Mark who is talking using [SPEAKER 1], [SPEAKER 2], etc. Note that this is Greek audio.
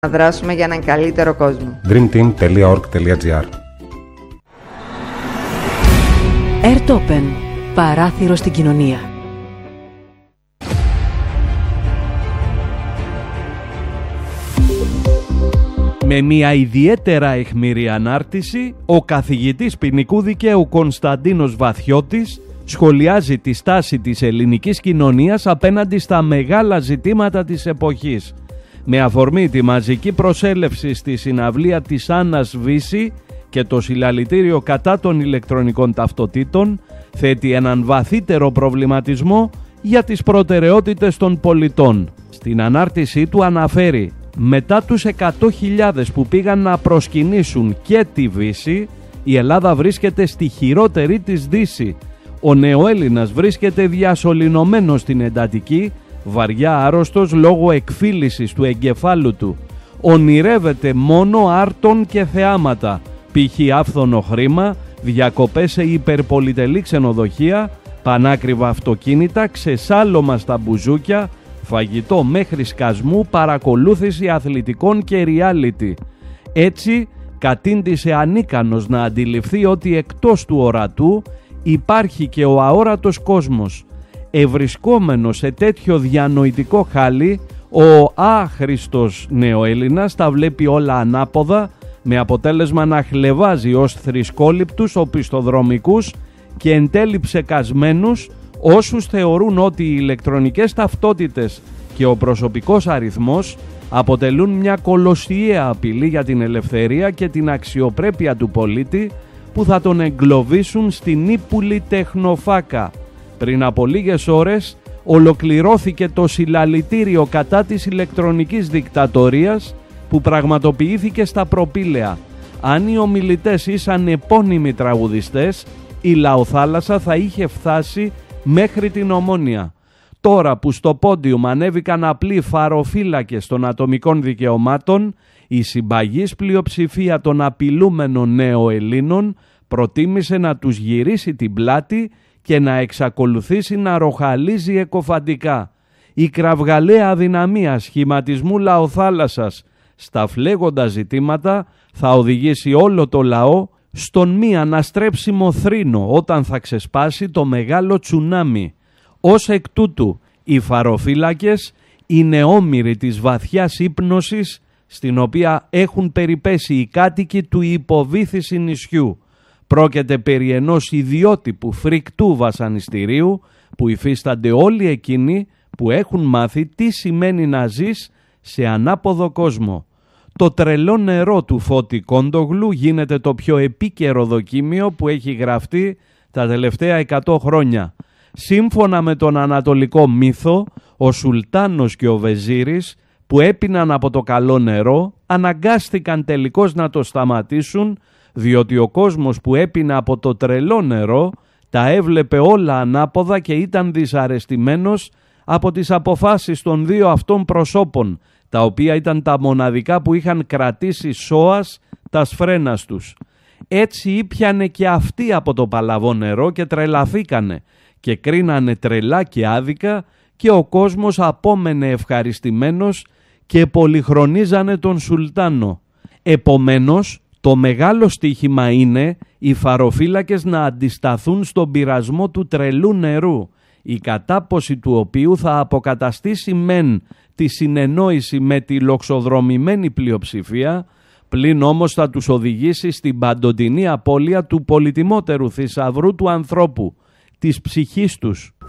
[SPEAKER 1] να δράσουμε για έναν καλύτερο κόσμο.
[SPEAKER 2] dreamteam.org.gr
[SPEAKER 3] Airtopen. Παράθυρο στην κοινωνία.
[SPEAKER 4] Με μια ιδιαίτερα αιχμηρή ανάρτηση, ο καθηγητής ποινικού δικαίου Κωνσταντίνος Βαθιώτης σχολιάζει τη στάση της ελληνικής κοινωνίας απέναντι στα μεγάλα ζητήματα της εποχής. Με αφορμή τη μαζική προσέλευση στη συναυλία της Άννας Βύση και το συλλαλητήριο κατά των ηλεκτρονικών ταυτοτήτων, θέτει έναν βαθύτερο προβληματισμό για τις προτεραιότητες των πολιτών. Στην ανάρτησή του αναφέρει: μετά τους 100.000 που πήγαν να προσκυνήσουν και τη Βύση, η Ελλάδα βρίσκεται στη χειρότερη της Δύση. Ο νεοέλληνας βρίσκεται διασωληνωμένος στην εντατική, βαριά άρρωστος λόγω εκφύλισης του εγκεφάλου του. Ονειρεύεται μόνο άρτων και θεάματα, π.χ. άφθονο χρήμα, διακοπές σε υπερπολιτελή ξενοδοχεία, πανάκριβα αυτοκίνητα, ξεσάλωμα στα μπουζούκια, φαγητό μέχρι σκασμού, παρακολούθηση αθλητικών και reality. Έτσι κατήντησε ανίκανος να αντιληφθεί ότι εκτός του ορατού υπάρχει και ο αόρατος κόσμος. Ευρισκόμενος σε τέτοιο διανοητικό χάλι, ο άχρηστος νεοέλληνας τα βλέπει όλα ανάποδα, με αποτέλεσμα να χλεβάζει ως θρησκόληπτους οπισθοδρομικούς και εν τέλει ψεκασμένους όσους θεωρούν ότι οι ηλεκτρονικές ταυτότητες και ο προσωπικός αριθμός αποτελούν μια κολοσιαία απειλή για την ελευθερία και την αξιοπρέπεια του πολίτη, που θα τον εγκλωβίσουν στην ύπουλη τεχνοφάκα. Πριν από λίγες ώρες ολοκληρώθηκε το συλλαλητήριο κατά της ηλεκτρονικής δικτατορίας που πραγματοποιήθηκε στα Προπήλαια. Αν οι ομιλητές ήσαν επώνυμοι τραγουδιστές, η Λαοθάλασσα θα είχε φτάσει μέχρι την Ομόνια. Τώρα που στο πόντιουμ ανέβηκαν απλοί φαροφύλακες των ατομικών δικαιωμάτων, η συμπαγής πλειοψηφία των απειλούμενων νεοελλήνων προτίμησε να τους γυρίσει την πλάτη και να εξακολουθήσει να ροχαλίζει εκοφαντικά. Η κραυγαλαία αδυναμία σχηματισμού Λαοθάλασσας στα φλέγοντα ζητήματα θα οδηγήσει όλο το λαό στον μη αναστρέψιμο θρήνο όταν θα ξεσπάσει το μεγάλο τσουνάμι. Ως εκ τούτου, οι φαροφύλακες είναι όμηροι της βαθιάς ύπνωσης στην οποία έχουν περιπέσει οι κάτοικοι του υποβύθιση νησιού. Πρόκειται περί ενός ιδιότυπου φρικτού βασανιστηρίου που υφίστανται όλοι εκείνοι που έχουν μάθει τι σημαίνει να ζεις σε ανάποδο κόσμο. Το τρελό νερό του Φώτη Κόντογλου γίνεται το πιο επίκαιρο δοκίμιο που έχει γραφτεί τα τελευταία 100 χρόνια. Σύμφωνα με τον ανατολικό μύθο, ο Σουλτάνος και ο Βεζίρης που έπιναν από το καλό νερό αναγκάστηκαν τελικώς να το σταματήσουν, διότι ο κόσμος που έπινε από το τρελό νερό τα έβλεπε όλα ανάποδα και ήταν δυσαρεστημένος από τις αποφάσεις των δύο αυτών προσώπων, τα οποία ήταν τα μοναδικά που είχαν κρατήσει σώας τα σφρένας τους. Έτσι ήπιανε και αυτοί από το παλαβό νερό και τρελαθήκανε και κρίνανε τρελά και άδικα, και ο κόσμος απόμενε ευχαριστημένος και πολυχρονίζανε τον Σουλτάνο. Επομένως, το μεγάλο στοίχημα είναι οι φαροφύλακες να αντισταθούν στον πειρασμό του τρελού νερού, η κατάποση του οποίου θα αποκαταστήσει μεν τη συνεννόηση με τη λοξοδρομημένη πλειοψηφία, πλην όμως θα τους οδηγήσει στην παντοτινή απώλεια του πολυτιμότερου θησαυρού του ανθρώπου, της ψυχής τους.